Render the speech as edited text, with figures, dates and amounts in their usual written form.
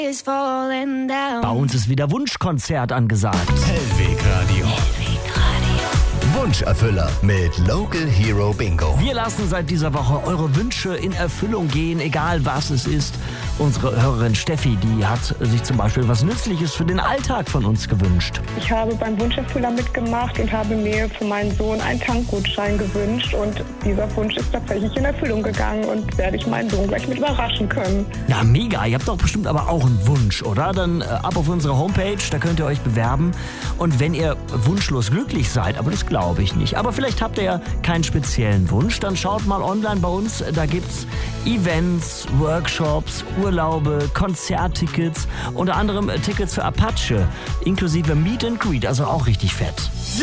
Bei uns ist wieder Wunschkonzert angesagt. Hellweg Radio. Wunscherfüller mit Local Hero Bingo. Wir lassen seit dieser Woche eure Wünsche in Erfüllung gehen, egal was es ist. Unsere Hörerin Steffi, die hat sich zum Beispiel was Nützliches für den Alltag von uns gewünscht. Ich habe beim Wunscherfüller mitgemacht und habe mir für meinen Sohn einen Tankgutschein gewünscht. Und dieser Wunsch ist tatsächlich in Erfüllung gegangen und werde ich meinen Sohn gleich mit überraschen können. Na mega, ihr habt doch bestimmt aber auch einen Wunsch, oder? Dann ab auf unsere Homepage, da könnt ihr euch bewerben. Und wenn ihr wunschlos glücklich seid, aber das glaube ich nicht, aber vielleicht habt ihr ja keinen speziellen Wunsch, dann schaut mal online bei uns, da gibt's Events, Workshops, Urlaube, Konzerttickets, unter anderem Tickets für Apache, inklusive Meet and Greet, also auch richtig fett.